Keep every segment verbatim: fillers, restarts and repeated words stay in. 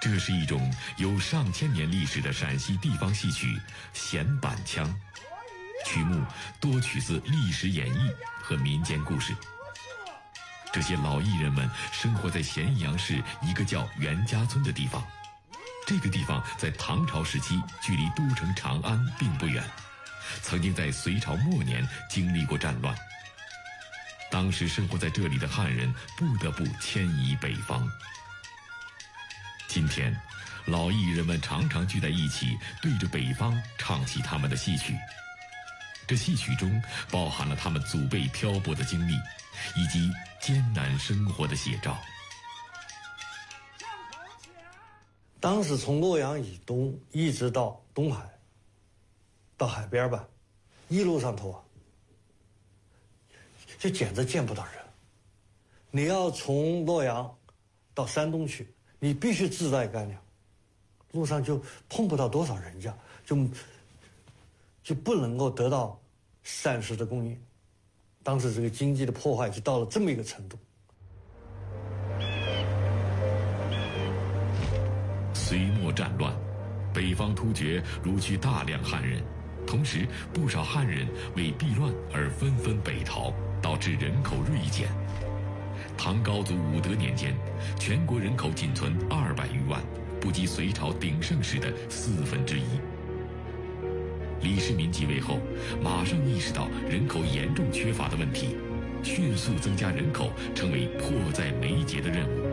这是一种有上千年历史的陕西地方戏曲弦板腔，曲目多取自历史演绎和民间故事。这些老艺人们生活在咸阳市一个叫袁家村的地方，这个地方在唐朝时期距离都城长安并不远，曾经在隋朝末年经历过战乱。当时生活在这里的汉人不得不迁移北方。今天，老艺人们常常聚在一起，对着北方唱起他们的戏曲。这戏曲中包含了他们祖辈漂泊的经历，以及艰难生活的写照。 当时从洛阳以东一直到东海，到海边吧，一路上头啊，就简直见不到人。你要从洛阳到山东去，你必须自带干粮，路上就碰不到多少人家，就就不能够得到膳食的供应。当时这个经济的破坏就到了这么一个程度。 隋末战乱，北方突厥掳去大量汉人，同时不少汉人为避乱而纷纷北逃，导致人口锐减。唐高祖武德年间，全国人口仅存二百余万，不及隋朝鼎盛时的四分之一。李世民继位后，马上意识到人口严重缺乏的问题，迅速增加人口成为迫在眉睫的任务。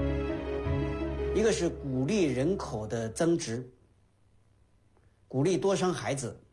一个是鼓励人口的增值，鼓励多生孩子，